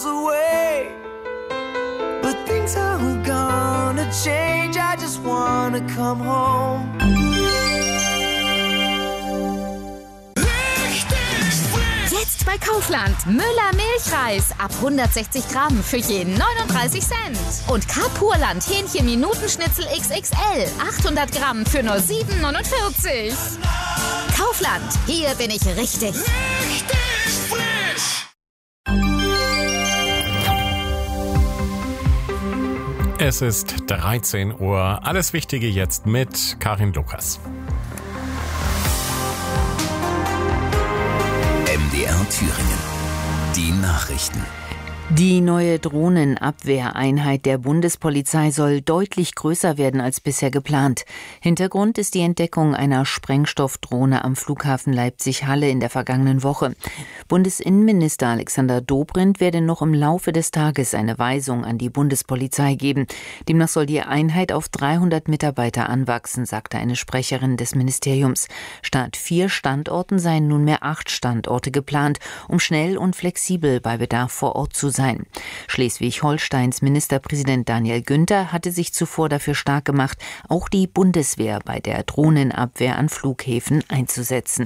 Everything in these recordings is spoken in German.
miles away. But things are gonna change, I just wanna come home. Jetzt bei Kaufland. Müller Milchreis ab 160 Gramm für jeden 39 Cent. Und Carpurland Hähnchen Minutenschnitzel XXL 800 Gramm für nur 7,49. Kaufland, hier bin ich richtig. Richtig frisch! Es ist 13 Uhr. Alles Wichtige jetzt mit Karin Lukas. MDR Thüringen. Die Nachrichten. Die neue Drohnenabwehreinheit der Bundespolizei soll deutlich größer werden als bisher geplant. Hintergrund ist die Entdeckung einer Sprengstoffdrohne am Flughafen Leipzig-Halle in der vergangenen Woche. Bundesinnenminister Alexander Dobrindt werde noch im Laufe des Tages eine Weisung an die Bundespolizei geben. Demnach soll die Einheit auf 300 Mitarbeiter anwachsen, sagte eine Sprecherin des Ministeriums. Statt 4 Standorten seien nunmehr 8 Standorte geplant, um schnell und flexibel bei Bedarf vor Ort zu sein. Schleswig-Holsteins Ministerpräsident Daniel Günther hatte sich zuvor dafür stark gemacht, auch die Bundeswehr bei der Drohnenabwehr an Flughäfen einzusetzen.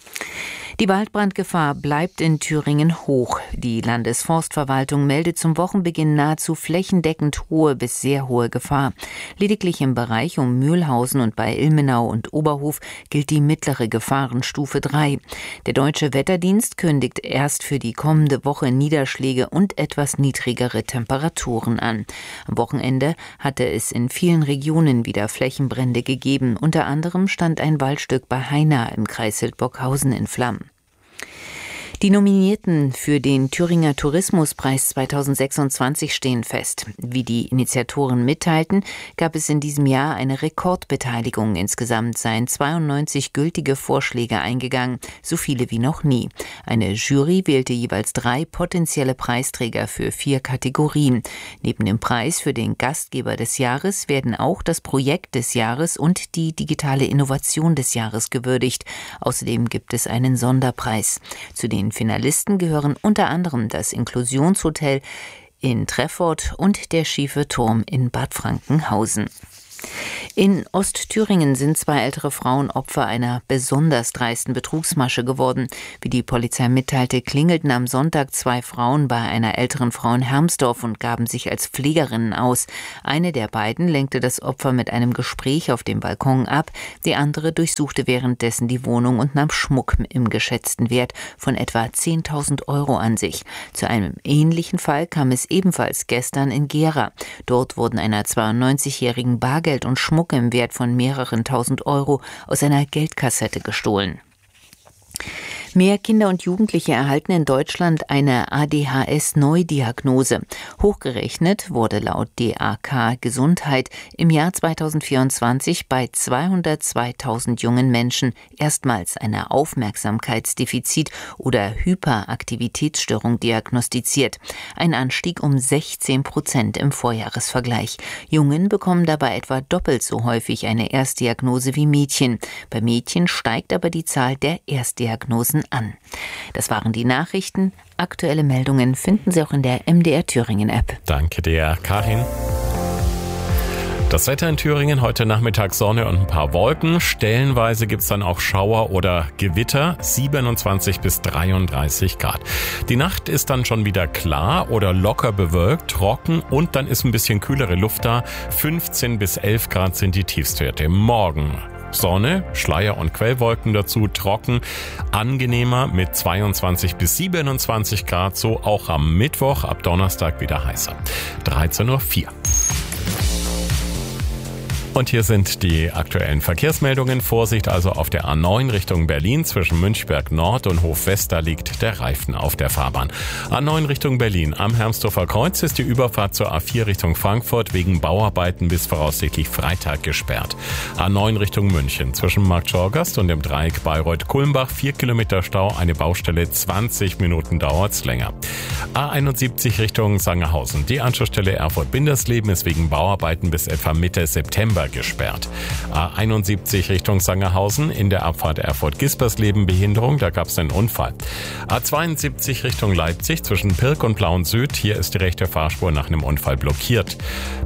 Die Waldbrandgefahr bleibt in Thüringen hoch. Die Landesforstverwaltung meldet zum Wochenbeginn nahezu flächendeckend hohe bis sehr hohe Gefahr. Lediglich im Bereich um Mühlhausen und bei Ilmenau und Oberhof gilt die mittlere Gefahrenstufe 3. Der Deutsche Wetterdienst kündigt erst für die kommende Woche Niederschläge und etwas niedrigere Temperaturen an. Am Wochenende hatte es in vielen Regionen wieder Flächenbrände gegeben. Unter anderem stand ein Waldstück bei Heina im Kreis Hildburghausen in Flammen. Die Nominierten für den Thüringer Tourismuspreis 2026 stehen fest. Wie die Initiatoren mitteilten, gab es in diesem Jahr eine Rekordbeteiligung. Insgesamt seien 92 gültige Vorschläge eingegangen, so viele wie noch nie. Eine Jury wählte jeweils 3 potenzielle Preisträger für 4 Kategorien. Neben dem Preis für den Gastgeber des Jahres werden auch das Projekt des Jahres und die digitale Innovation des Jahres gewürdigt. Außerdem gibt es einen Sonderpreis. Zu den Finalisten gehören unter anderem das Inklusionshotel in Treffort und der Schiefe Turm in Bad Frankenhausen. In Ostthüringen sind 2 ältere Frauen Opfer einer besonders dreisten Betrugsmasche geworden. Wie die Polizei mitteilte, klingelten am Sonntag 2 Frauen bei einer älteren Frau in Hermsdorf und gaben sich als Pflegerinnen aus. Eine der beiden lenkte das Opfer mit einem Gespräch auf dem Balkon ab. Die andere durchsuchte währenddessen die Wohnung und nahm Schmuck im geschätzten Wert von etwa 10.000 Euro an sich. Zu einem ähnlichen Fall kam es ebenfalls gestern in Gera. Dort wurden einer 92-jährigen Bargeld und Schmuck im Wert von mehreren tausend Euro aus einer Geldkassette gestohlen. Mehr Kinder und Jugendliche erhalten in Deutschland eine ADHS-Neudiagnose. Hochgerechnet wurde laut DAK Gesundheit im Jahr 2024 bei 202.000 jungen Menschen erstmals eine Aufmerksamkeitsdefizit- oder Hyperaktivitätsstörung diagnostiziert. Ein Anstieg um 16% im Vorjahresvergleich. Jungen bekommen dabei etwa doppelt so häufig eine Erstdiagnose wie Mädchen. Bei Mädchen steigt aber die Zahl der Erstdiagnosen an. Das waren die Nachrichten. Aktuelle Meldungen finden Sie auch in der MDR Thüringen App. Danke dir, Karin. Das Wetter in Thüringen, heute Nachmittag Sonne und ein paar Wolken. Stellenweise gibt's dann auch Schauer oder Gewitter, 27 bis 33 Grad. Die Nacht ist dann schon wieder klar oder locker bewölkt, trocken und dann ist ein bisschen kühlere Luft da. 15 bis 11 Grad sind die Tiefstwerte. Morgen Sonne, Schleier und Quellwolken dazu, trocken, angenehmer mit 22 bis 27 Grad, so auch am Mittwoch, ab Donnerstag wieder heißer. 13:04 Uhr. Und hier sind die aktuellen Verkehrsmeldungen. Vorsicht also auf der A9 Richtung Berlin. Zwischen Münchberg Nord und Hof West, da liegt der Reifen auf der Fahrbahn. A9 Richtung Berlin. Am Hermsdorfer Kreuz ist die Überfahrt zur A4 Richtung Frankfurt wegen Bauarbeiten bis voraussichtlich Freitag gesperrt. A9 Richtung München. Zwischen Markt Schorgast und dem Dreieck Bayreuth-Kulmbach 4 Kilometer Stau. Eine Baustelle, 20 Minuten dauert's länger. A71 Richtung Sangerhausen. Die Anschlussstelle Erfurt-Bindersleben ist wegen Bauarbeiten bis etwa Mitte September Blitzer gesperrt. A71 Richtung Sangerhausen, in der Abfahrt Erfurt-Gispersleben Behinderung, da gab es einen Unfall. A72 Richtung Leipzig zwischen Pirk und Plauen Süd, hier ist die rechte Fahrspur nach einem Unfall blockiert.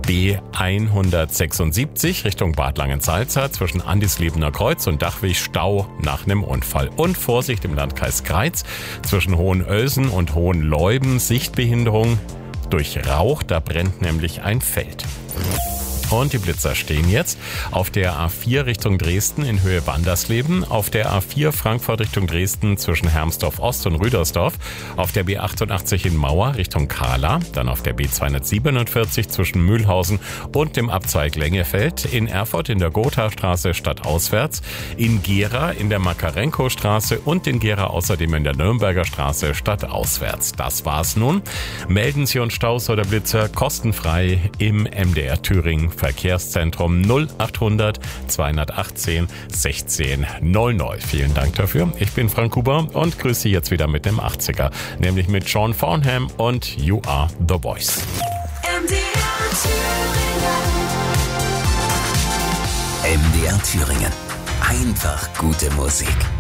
B176 Richtung Bad Langensalza zwischen Andislebener Kreuz und Dachwig Stau nach einem Unfall. Und Vorsicht im Landkreis Greiz zwischen Hohenölsen und Hohenleuben, Sichtbehinderung durch Rauch, da brennt nämlich ein Feld. Und die Blitzer stehen jetzt auf der A4 Richtung Dresden in Höhe Wandersleben, auf der A4 Frankfurt Richtung Dresden zwischen Hermsdorf Ost und Rüdersdorf, auf der B88 in Mauer Richtung Kahla, dann auf der B247 zwischen Mühlhausen und dem Abzweig Lengefeld, in Erfurt in der Gothastraße stadtauswärts, in Gera in der Makarenko-Straße und in Gera außerdem in der Nürnberger Straße stadtauswärts. Das war's nun. Melden Sie uns Staus oder Blitzer kostenfrei im MDR Thüringen Verkehrszentrum 0800 218 16 00. Vielen Dank dafür. Ich bin Frank Huber und grüße Sie jetzt wieder mit dem 80er, nämlich mit Sean Farnham und You Are The Voice. MDR Thüringen. Einfach gute Musik.